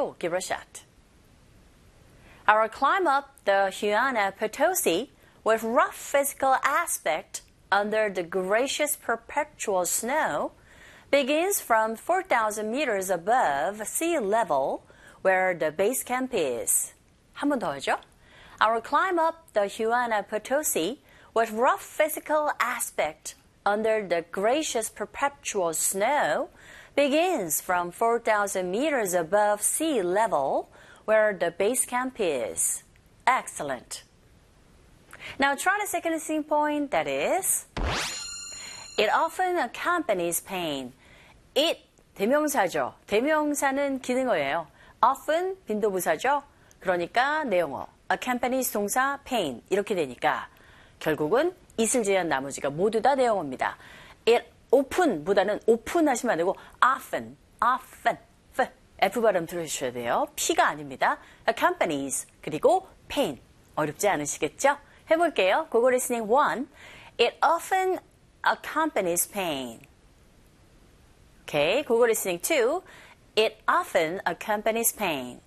go. Give it a shot. Our climb up the Huayna Potosi with rough physical aspect under the gracious perpetual snow begins from 4,000 meters above sea level where the base camp is. 한 번 더 하죠. Our climb up the Huayna Potosi with rough physical aspect under the gracious perpetual snow begins from 4,000 meters above sea level where the base camp is. Excellent. Now try the second listening point, that is, it often accompanies pain. It, 대명사죠. 대명사는 기능어예요. often, 빈도부사죠. 그러니까 내용어. accompanies 동사, pain. 이렇게 되니까 결국은 it을 제외한 나머지가 모두 다 내용어입니다. it often보다는 open 하시면 안 되고 often, F 발음 들어주셔야 돼요. P가 아닙니다. accompanies, 그리고 pain. 어렵지 않으시겠죠? 해볼게요. 고고 listening 1. It often accompanies pain. Okay, 고고 listening 2. It often accompanies pain.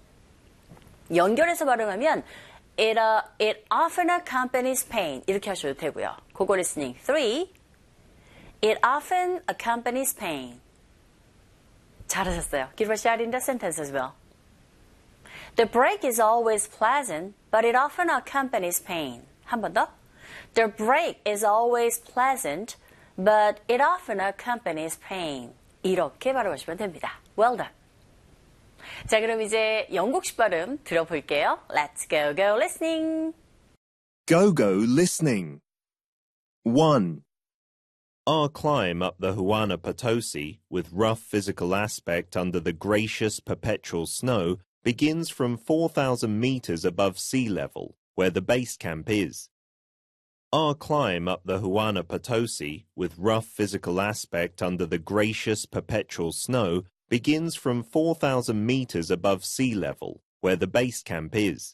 연결해서 발음하면 it often accompanies pain. 이렇게 하셔도 되고요. 고고 listening 3. It often accompanies pain. 잘하셨어요. Give a shot in the sentence as well. The break is always pleasant, but it often accompanies pain. 한 번 더. The break is always pleasant, but it often accompanies pain. 이렇게 발음하시면 됩니다. Well done. 자, 그럼 이제 영국식 발음 들어볼게요. Let's go, go listening. Go, go listening. 1. Our climb up the Huayna Potosi, with rough physical aspect under the gracious perpetual snow, begins from 4,000 meters above sea level, where the base camp is. Our climb up the Huayna Potosi, with rough physical aspect under the gracious perpetual snow, begins from 4,000 meters above sea level, where the base camp is.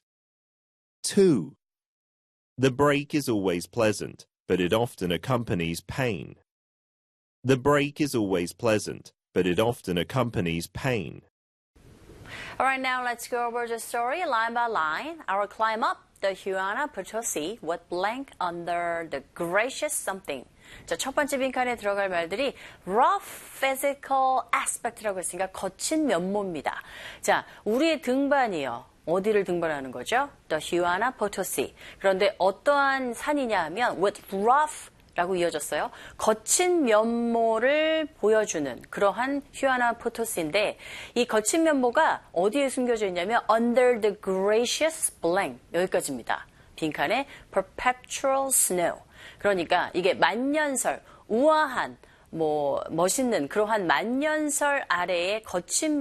2. The break is always pleasant, but it often accompanies pain. The break is always pleasant, but it often accompanies pain. All right, now let's go over the story line by line. Our climb up the Huayna Potosi with blank under the gracious something. 자, 첫 번째 빈칸에 들어갈 말들이 rough physical aspect라고 했으니까 거친 면모입니다. 자, 우리의 등반이요. 어디를 등반하는 거죠? The Huayna Potosi. 그런데 어떠한 산이냐 하면 with rough 라고 이어졌어요. 거친 면모를 보여주는 그러한 휴아나 포토스인데 이 거친 면모가 어디에 숨겨져 있냐면 under the gracious blank 여기까지입니다. 빈칸에 perpetual snow. 그러니까 이게 만년설, 우아한, 멋있는 그러한 만년설 아래에 거친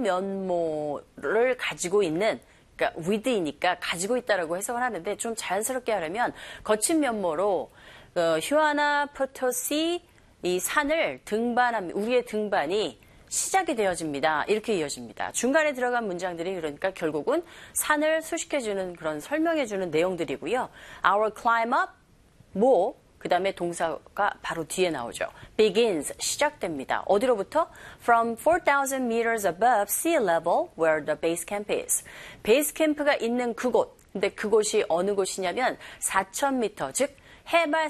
면모를 가지고 있는 그러니까 with이니까 가지고 있다라고 해석을 하는데 좀 자연스럽게 하려면 거친 면모로 휴아나 포토시 이 산을 우리의 등반이 시작이 되어집니다. 이렇게 이어집니다. 중간에 들어간 문장들이 그러니까 결국은 산을 수식해주는 그런 설명해주는 내용들이고요. Our climb up, 그 다음에 동사가 바로 뒤에 나오죠. begins, 시작됩니다. 어디로부터? From 4,000 meters above sea level where the base camp is. 베이스 캠프가 있는 그곳. 근데 그곳이 어느 곳이냐면 4,000m, 즉 해발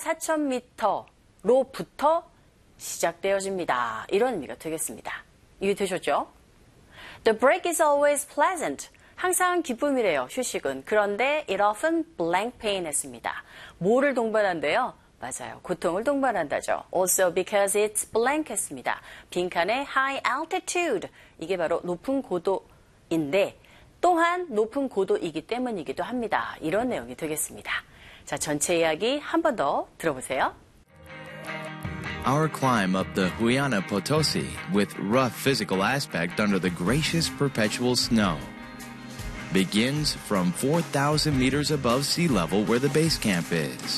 4,000m로부터 시작되어집니다. 이런 의미가 되겠습니다. 이해되셨죠? The break is always pleasant. 항상 기쁨이래요, 휴식은. 그런데 it often blank pain 했습니다. 뭐를 동반한대요? 맞아요. 고통을 동반한다죠. Also because it's blank 했습니다. 빈칸에 high altitude. 이게 바로 높은 고도인데 또한 높은 고도이기 때문이기도 합니다. 이런 내용이 되겠습니다. 자, 전체 이야기 한 번 더 들어보세요. Our climb up the Huayna Potosi with rough physical aspect under the gracious perpetual snow begins from 4,000 meters above sea level where the base camp is.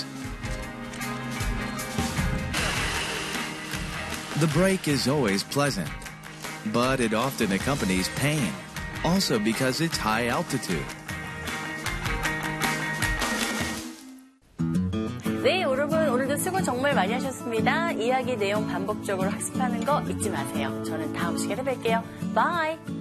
The break is always pleasant, but it often accompanies pain, also because it's high altitude. 네, 여러분 오늘도 수고 정말 많이 하셨습니다. 이야기 내용 반복적으로 학습하는 거 잊지 마세요. 저는 다음 시간에 뵐게요. Bye!